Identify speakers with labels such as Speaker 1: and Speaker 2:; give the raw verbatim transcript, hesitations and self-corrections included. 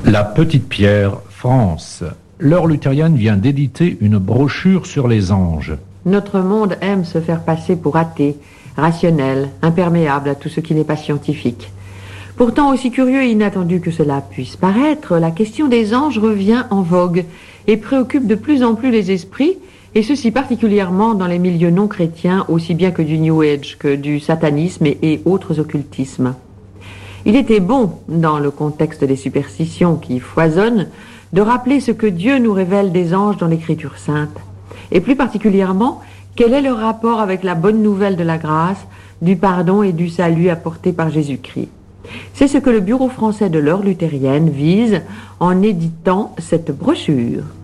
Speaker 1: La Petite Pierre, France. L'Heure luthérienne vient d'éditer une brochure sur les anges.
Speaker 2: Notre monde aime se faire passer pour athée, rationnel, imperméable à tout ce qui n'est pas scientifique. Pourtant, aussi curieux et inattendu que cela puisse paraître, la question des anges revient en vogue et préoccupe de plus en plus les esprits, et ceci particulièrement dans les milieux non chrétiens, aussi bien que du New Age, que du satanisme et, et autres occultismes. Il était bon, dans le contexte des superstitions qui foisonnent, de rappeler ce que Dieu nous révèle des anges dans l'Écriture sainte, et plus particulièrement, quel est leur rapport avec la bonne nouvelle de la grâce, du pardon et du salut apporté par Jésus-Christ. C'est ce que le Bureau français de l'Heure luthérienne vise en éditant cette brochure.